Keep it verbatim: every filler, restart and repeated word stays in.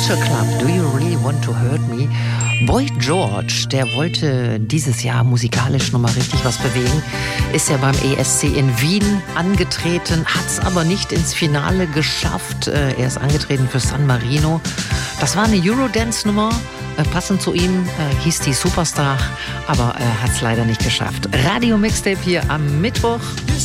Culture Club, Do You Really Want to Hurt Me? Boy George, der wollte dieses Jahr musikalisch nochmal richtig was bewegen, ist ja beim E S C in Wien angetreten, hat es aber nicht ins Finale geschafft. Er ist angetreten für San Marino. Das war eine Eurodance-Nummer, passend zu ihm hieß die Superstar, aber er hat es leider nicht geschafft. Radio Mixtape hier am Mittwoch.